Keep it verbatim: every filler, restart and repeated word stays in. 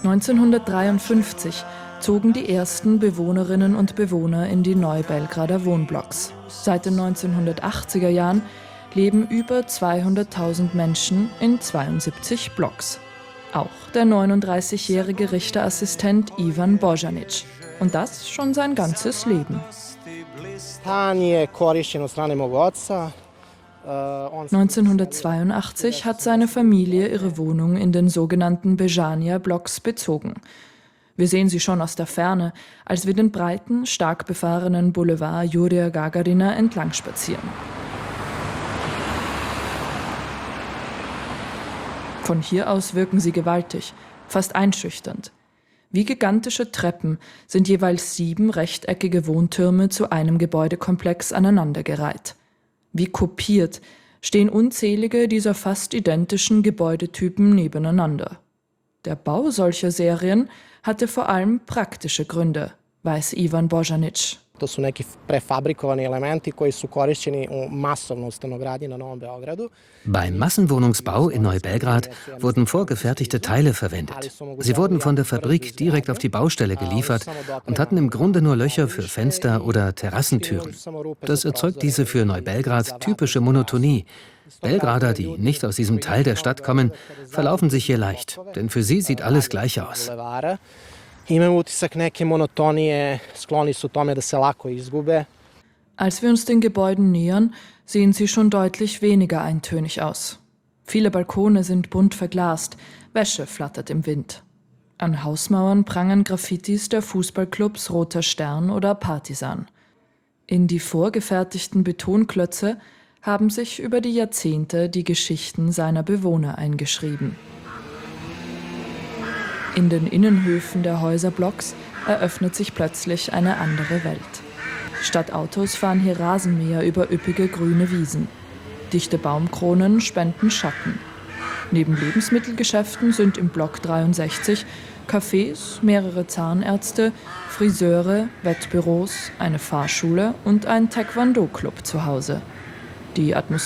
neunzehnhundertdreiundfünfzig zogen die ersten Bewohnerinnen und Bewohner in die Neubelgrader Wohnblocks. Seit den neunzehnhundertachtziger Jahren leben über zweihunderttausend Menschen in zweiundsiebzig Blocks. Auch der neununddreißigjährige Richterassistent Ivan Bojanic. Und das schon sein ganzes Leben. neunzehnhundertzweiundachtzig hat seine Familie ihre Wohnung in den sogenannten Bejania-Blocks bezogen. Wir sehen sie schon aus der Ferne, als wir den breiten, stark befahrenen Boulevard Juria Gagarina entlang spazieren. Von hier aus wirken sie gewaltig, fast einschüchternd. Wie gigantische Treppen sind jeweils sieben rechteckige Wohntürme zu einem Gebäudekomplex aneinandergereiht. Wie kopiert stehen unzählige dieser fast identischen Gebäudetypen nebeneinander. Der Bau solcher Serien hatte vor allem praktische Gründe, weiß Ivan Bojanic. Beim Massenwohnungsbau in Neubelgrad wurden vorgefertigte Teile verwendet. Sie wurden von der Fabrik direkt auf die Baustelle geliefert und hatten im Grunde nur Löcher für Fenster oder Terrassentüren. Das erzeugt diese für Neubelgrad typische Monotonie. Belgrader, die nicht aus diesem Teil der Stadt kommen, verlaufen sich hier leicht, denn für sie sieht alles gleich aus. Als wir uns den Gebäuden nähern, sehen sie schon deutlich weniger eintönig aus. Viele Balkone sind bunt verglast, Wäsche flattert im Wind. An Hausmauern prangen Graffitis der Fußballclubs Roter Stern oder Partisan. In die vorgefertigten Betonklötze haben sich über die Jahrzehnte die Geschichten seiner Bewohner eingeschrieben. In den Innenhöfen der Häuserblocks eröffnet sich plötzlich eine andere Welt. Statt Autos fahren hier Rasenmäher über üppige grüne Wiesen. Dichte Baumkronen spenden Schatten. Neben Lebensmittelgeschäften sind im Block dreiundsechzig Cafés, mehrere Zahnärzte, Friseure, Wettbüros, eine Fahrschule und ein Taekwondo-Club zu Hause. Die Atmosphäre